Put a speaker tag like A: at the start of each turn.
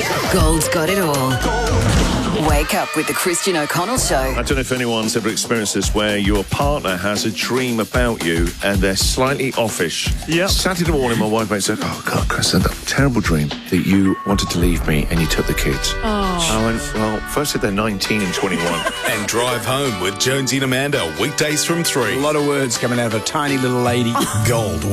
A: Gold's got it all. Wake up with the Christian O'Connell Show.
B: I don't know if anyone's ever experienced this, where your partner has a dream about you and they're slightly offish.
C: Yeah.
B: Saturday morning, my wife said, "Oh God, Chris, I had that terrible dream that you wanted to leave me and you took the kids."
D: Oh.
B: I went, well, first said they're 19 and 21.
E: And Drive Home with Jonesy and Amanda, weekdays from 3.
C: A lot of words coming out of a tiny little lady.
E: Gold